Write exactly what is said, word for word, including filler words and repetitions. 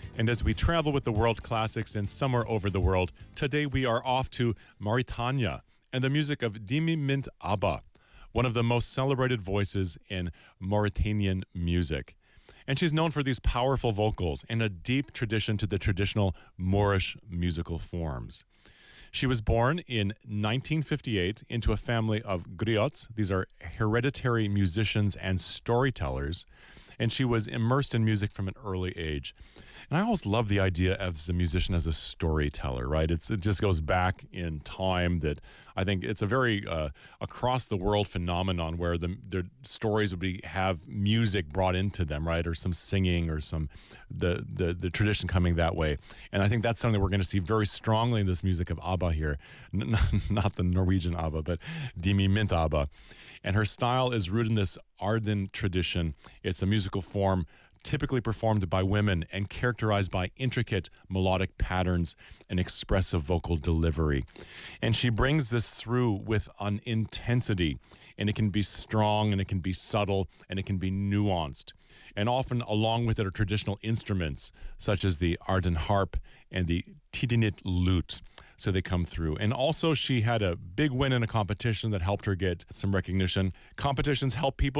And as we travel with the world classics and somewhere over the world, today we are off to Mauritania and the music of Dimi Mint Abba, one of the most celebrated voices in Mauritanian music. And she's known for these powerful vocals and a deep tradition to the traditional Moorish musical forms. She was born in nineteen fifty-eight into a family of griots. These are hereditary musicians and storytellers. And she was immersed in music from an early age. And I always love the idea of the musician as a storyteller, right? It's, it just goes back in time that I think it's a very uh, across-the-world phenomenon where the, the stories would be have music brought into them, right? Or some singing or some the, the, the tradition coming that way. And I think that's something that we're going to see very strongly in this music of Abba here. N- not the Norwegian Abba, but Dimi Mint Abba. And her style is rooted in this Arden tradition. It's a musical form typically performed by women and characterized by intricate melodic patterns and expressive vocal delivery. And she brings this through with an intensity, and it can be strong, and it can be subtle, and it can be nuanced. And often along with it are traditional instruments such as the Arden harp and the Tidinit lute. So they come through. And also she had a big win in a competition that helped her get some recognition. Competitions help people